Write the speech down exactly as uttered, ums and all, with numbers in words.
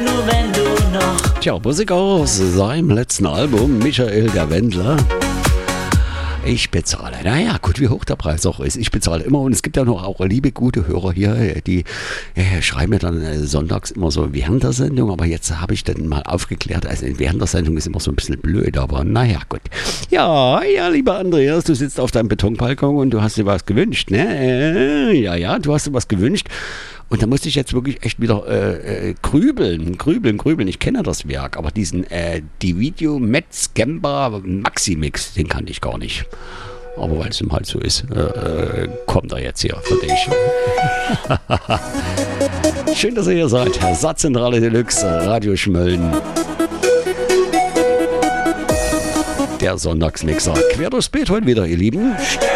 nur wenn du noch. Tja, Musik aus seinem letzten Album, Michael der Wendler. Ich bezahle. Naja, gut, wie hoch der Preis auch ist. Ich bezahle immer und es gibt ja noch auch liebe, gute Hörer hier, die äh, schreiben mir dann äh, sonntags immer so während der Sendung, aber jetzt habe ich dann mal aufgeklärt, also während der Sendung ist immer so ein bisschen blöd, aber naja, gut. Ja, ja, lieber Andreas, du sitzt auf deinem Betonbalkon und du hast dir was gewünscht, ne? Äh, ja, ja, du hast dir was gewünscht. Und da musste ich jetzt wirklich echt wieder äh, äh, grübeln, grübeln, grübeln. Ich kenne das Werk, aber diesen äh, Dividio Metzgember Maximix, den kannte ich gar nicht. Aber weil es ihm halt so ist, äh, kommt er jetzt hier für dich. Schön, dass ihr hier seid. Satzzentrale Deluxe, Radio Schmölln. Der Sonntagsmixer. Quer durchs Bild heute wieder, ihr Lieben.